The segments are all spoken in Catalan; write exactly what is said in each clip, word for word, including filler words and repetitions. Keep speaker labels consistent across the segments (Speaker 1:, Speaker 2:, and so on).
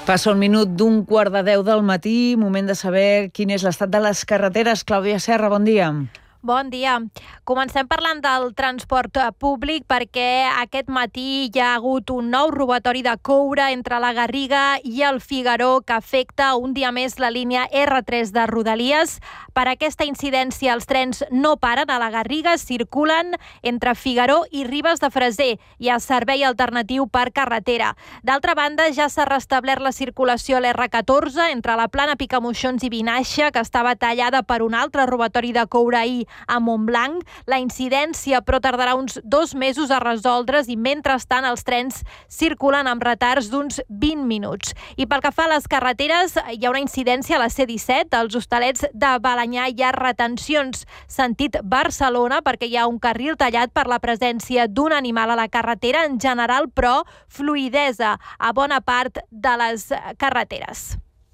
Speaker 1: Passa un minut d'un quart de deu del matí, moment de saber quin és l'estat de les carreteres. Clàudia Serra, bon dia.
Speaker 2: Bon dia. Comencem parlant del transport públic perquè aquest matí hi ha hagut un nou robatori de coure entre la Garriga i el Figaró que afecta un dia més la línia erre tres de Rodalies. Per aquesta incidència els trens no paren a la Garriga, circulen entre Figaró i Ribes de Freser. Hi ha servei alternatiu per carretera. D'altra banda, ja s'ha restablert la circulació a l'erre catorze entre la Plana Picamoixons i Vinaixa, que estava tallada per un altre robatori de coure ahir a Montblanc. La incidència, però, tardarà uns dos mesos a resoldre's i, mentrestant, els trens circulen amb retards d'uns vint minuts. I pel que fa a les carreteres, hi ha una incidència a la ce disset. Als Hostalets de Balenyà hi ha retencions sentit Barcelona perquè hi ha un carril tallat per la presència d'un animal a la carretera. En general, però, fluïdesa a bona part de les carreteres.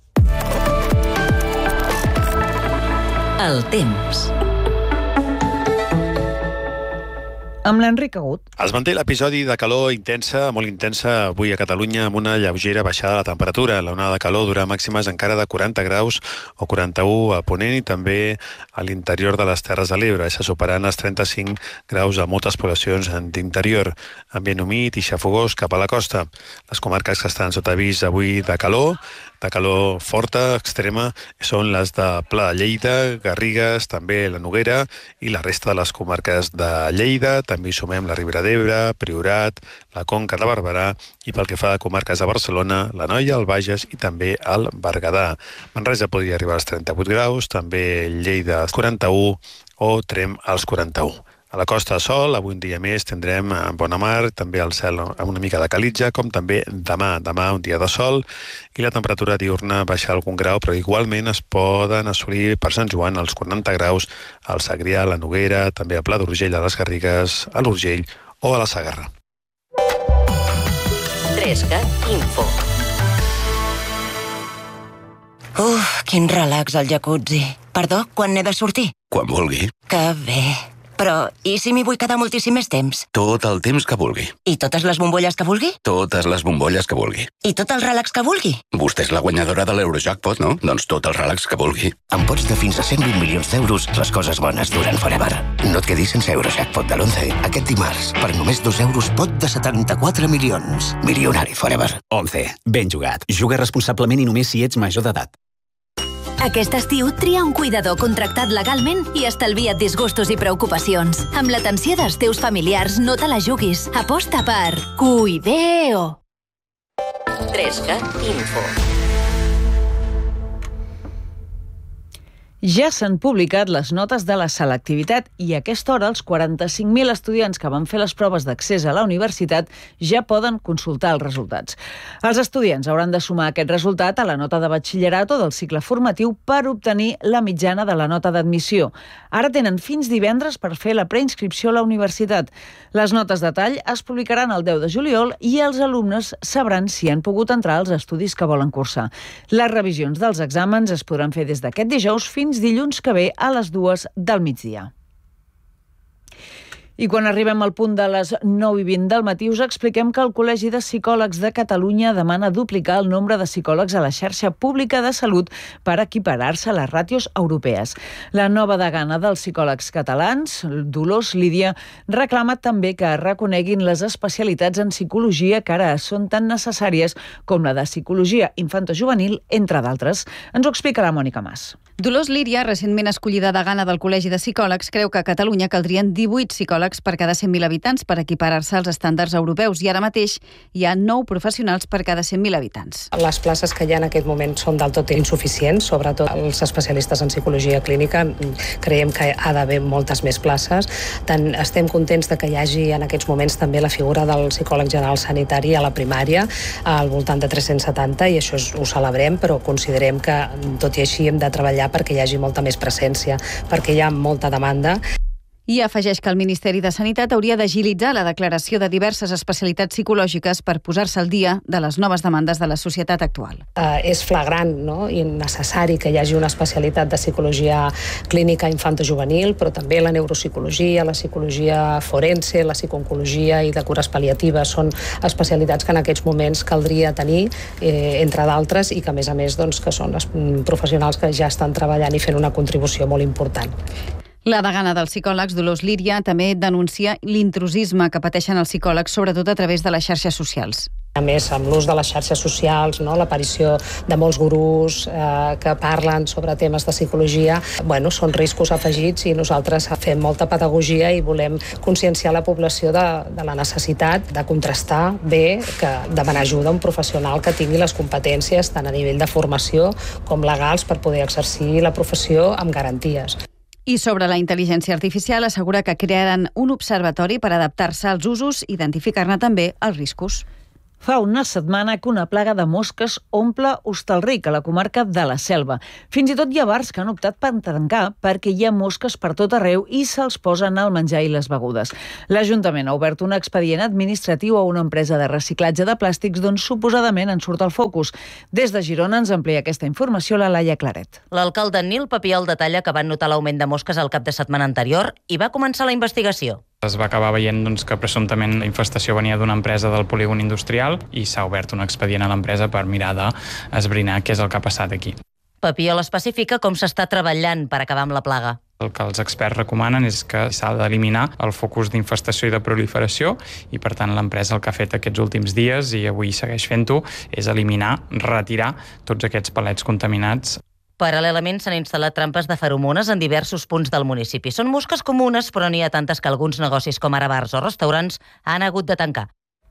Speaker 3: El temps.
Speaker 1: Amb l'Enric Agut.
Speaker 4: Es manté l'episodi de calor intensa, molt intensa, avui a Catalunya, amb una lleugera baixada de la temperatura. La onada de calor durà màximes encara de quaranta graus o quaranta-u a Ponent i també a l'interior de les Terres de l'Ebre, se superant els trenta-cinc graus a moltes poblacions d'interior. Ambient humit i xafogós cap a la costa. Les comarques que estan sota avís avui de calor, de calor forta, extrema, són les de Pla de Lleida, Garrigues, també la Noguera i la resta de les comarques de Lleida. També hi sumem la Ribera d'Ebre, Priorat, la Conca de Barberà i pel que fa a comarques de Barcelona, l'Anoia, el Bages i també el Berguedà. Manresa podria arribar als trenta-vuit graus, també Lleida als quaranta-u o Tremp als quaranta-u. A la costa sol, avui un dia més tindrem bona mar, també el cel amb una mica de calitja, com també demà, demà un dia de sol, i la temperatura diurna baixa algun grau, però igualment es poden assolir per Sant Joan els quaranta graus al Segrià, a la Noguera, també a Pla d'Urgell, a les Garrigues, a l'Urgell o a la Segarra.
Speaker 3: trescat Info.
Speaker 5: Uf, quin relax al jacuzzi. Perdó, quan n'he de sortir?
Speaker 6: Quan vulgui.
Speaker 5: Que bé. Però, i si m'hi vull quedar moltíssim més temps?
Speaker 6: Tot el temps que vulgui.
Speaker 5: I totes les bombolles que vulgui?
Speaker 6: Totes les bombolles que vulgui.
Speaker 5: I tot el relax que vulgui?
Speaker 6: Vostè és la guanyadora de l'Eurojackpot, no? Doncs tot el relax que vulgui.
Speaker 7: Amb pots de fins a cent vint milions d'euros, les coses bones duren forever. No et quedis sense Eurojackpot de l'onze. Aquest dimarts, per només dos euros, pot de setanta-quatre milions. Milionari forever.
Speaker 8: once. Ben jugat. Juga responsablement i només si ets major d'edat.
Speaker 9: Aquest estiu tria un cuidador contractat legalment i estalvia't disgustos i preocupacions. Amb l'atenció dels teus familiars no te la juguis. Aposta per Cuideo.
Speaker 3: trescat Info.
Speaker 1: Ja s'han publicat les notes de la selectivitat i a aquesta hora els quaranta-cinc mil estudiants que van fer les proves d'accés a la universitat ja poden consultar els resultats. Els estudiants hauran de sumar aquest resultat a la nota de batxillerat o del cicle formatiu per obtenir la mitjana de la nota d'admissió. Ara tenen fins divendres per fer la preinscripció a la universitat. Les notes de tall es publicaran el deu de juliol i els alumnes sabran si han pogut entrar als estudis que volen cursar. Les revisions dels exàmens es podran fer des d'aquest dijous fins dilluns que ve a les dues del migdia. I quan arribem al punt de les nou i vint del matí us expliquem que el Col·legi de Psicòlegs de Catalunya demana duplicar el nombre de psicòlegs a la xarxa pública de salut per equiparar-se a les ràtios europees. La nova degana dels psicòlegs catalans, Dolors Lídia, reclama també que es reconeguin les especialitats en psicologia que ara són tan necessàries com la de psicologia infantojuvenil, entre d'altres. Ens ho explica la Mònica Mas.
Speaker 10: Dolors Lídia, recentment escollida degana del Col·legi de Psicòlegs, creu que a Catalunya caldrien divuit psicòlegs per cada cent mil habitants per equiparar-se als estàndards europeus i ara mateix hi ha nou professionals per cada cent mil habitants.
Speaker 11: Les places que hi ha en aquest moment són del tot insuficients, sobretot els especialistes en psicologia clínica. Creiem que ha d'haver moltes més places. Tant estem contents de que hi hagi en aquests moments també la figura del psicòleg general sanitari a la primària, al voltant de tres-cents setanta, i això ho celebrem, però considerem que tot i així hem de treballar perquè hi hagi molta més presència, perquè hi ha molta demanda.
Speaker 10: I afegeix que el Ministeri de Sanitat hauria d'agilitzar la declaració de diverses especialitats psicològiques per posar-se al dia de les noves demandes de la societat actual.
Speaker 11: Uh, és flagrant, no?, i necessari que hi hagi una especialitat de psicologia clínica infantojuvenil, però també la neuropsicologia, la psicologia forense, la psicooncologia i de cures pal·liatives són especialitats que en aquests moments caldria tenir, eh, entre d'altres, i que a més a més doncs, que són les professionals que ja estan treballant i fent una contribució molt important.
Speaker 10: La degana dels psicòlegs, Dolors Líria, també denuncia l'intrusisme que pateixen els psicòlegs, sobretot a través de les xarxes socials.
Speaker 11: A més, amb l'ús de les xarxes socials, no, l'aparició de molts gurús eh, que parlen sobre temes de psicologia, bueno, són riscos afegits i nosaltres fem molta pedagogia i volem conscienciar la població de, de la necessitat de contrastar bé, que demanar ajuda a un professional que tingui les competències tant a nivell de formació com legals per poder exercir la professió amb garanties.
Speaker 10: I sobre la intel·ligència artificial assegura que crearan un observatori per adaptar-se als usos i identificar-ne també els riscos.
Speaker 1: Fa una setmana que una plaga de mosques omple Hostalric, a la comarca de la Selva. Fins i tot hi ha bars que han optat per tancar perquè hi ha mosques per tot arreu i se'ls posen al menjar i les begudes. L'Ajuntament ha obert un expedient administratiu a una empresa de reciclatge de plàstics d'on suposadament en surt el focus. Des de Girona ens amplia aquesta informació la Laia Claret.
Speaker 12: L'alcalde Nil Papiol detalla que van notar l'augment de mosques el cap de setmana anterior i va començar la investigació.
Speaker 13: Es va acabar veient doncs, que presumptament la infestació venia d'una empresa del polígon industrial i s'ha obert un expedient a l'empresa per mirar d'esbrinar què és el que ha passat aquí.
Speaker 12: Papiol especifica com s'està treballant per acabar amb la plaga.
Speaker 13: El que els experts recomanen és que s'ha d'eliminar el focus d'infestació i de proliferació i, per tant, l'empresa el que ha fet aquests últims dies i avui segueix fent-ho és eliminar, retirar tots aquests palets contaminats.
Speaker 12: Paral·lelament s'han instal·lat trampes de feromones en diversos punts del municipi. Són mosques comunes, però n'hi ha tantes que alguns negocis com ara bars o restaurants han hagut de tancar.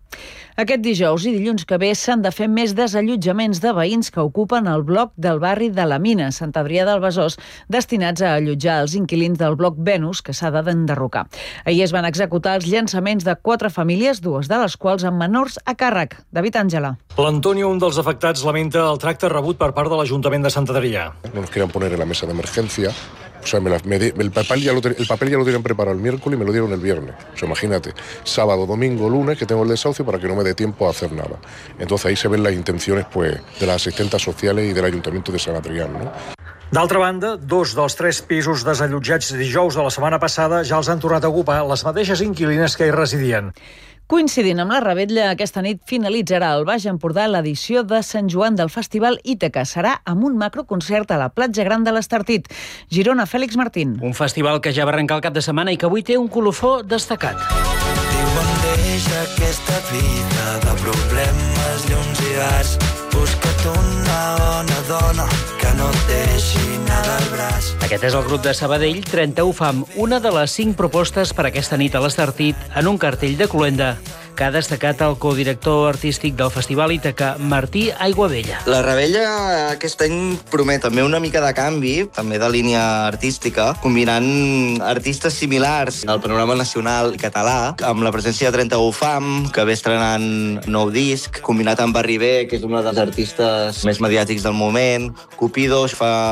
Speaker 1: Aquest dijous i dilluns que ve s'han de fer més desallotjaments de veïns que ocupen el bloc del barri de la Mina, Sant Adrià del Besòs, destinats a allotjar els inquilins del bloc Venus, que s'ha d'enderrocar. Ahir es van executar els llançaments de quatre famílies, dues de les quals amb menors a càrrec. David Àngela.
Speaker 14: L'Antonio, un dels afectats, lamenta el tracte rebut per part de l'Ajuntament de Sant Adrià.
Speaker 15: No nos querían poner en la mesa de emergencia. O sea, me la, me, el, papel ya lo, el papel ya lo tienen preparado el miércoles y me lo dieron el viernes. O sea, imagínate, sábado, domingo, lunes, que tengo el desahucio para que no me dé tiempo a hacer nada. Entonces ahí se ven las intenciones pues, de las asistentes sociales y del Ayuntamiento de Sant Adrià, no?
Speaker 14: D'altra banda, dos dels tres pisos desallotjats dijous de la setmana passada ja els han tornat a ocupar les mateixes inquilines que hi residien.
Speaker 1: Coincidint amb la revetlla, aquesta nit finalitzarà al Baix Empordà l'edició de Sant Joan del Festival Ítaca. Serà amb un macroconcert a la platja gran de l'Estartit. Girona, Fèlix Martín.
Speaker 16: Un festival que ja va arrencar el cap de setmana i que avui té un colofó destacat.
Speaker 17: Diuen deixa aquesta vida de problemes, llums i gars. Busca't una bona dona que no et deixi nada al braç.
Speaker 16: Aquest és el grup de Sabadell, trenta-u Fam, una de les cinc propostes per aquesta nit a l'Estartit en un cartell de cloenda que ha destacat el codirector artístic del Festival Ítaca, Martí Aiguabella.
Speaker 18: La revetlla aquest any promet també una mica de canvi, també de línia artística, combinant artistes similars al panorama nacional català, amb la presència de trenta-u Fam, que ve estrenant nou disc, combinat amb Barri B, que és una dels artistes més mediàtics del moment. Cupido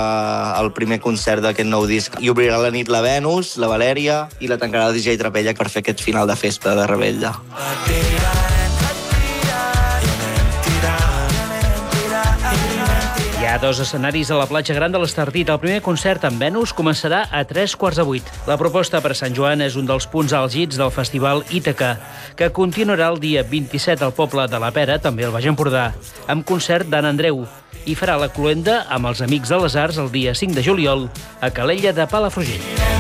Speaker 18: fa el primer concert d'aquest nou disc i obrirà la nit la Venus, la Valèria, i la tancarà el D J Trapella per fer aquest final de festa de revetlla.
Speaker 16: Hi ha dos escenaris a la platja gran de l'Estartit. El primer concert amb Venus començarà a tres quarts de vuit. La proposta per Sant Joan és un dels punts àlgids del Festival Ítaca, que continuarà el dia vint-i-set al poble de la Pera, també al Baix Empordà, amb concert d'Anna Andreu, i farà la cloenda amb els Amics de les Arts el dia cinc de juliol a Calella de Palafrugell.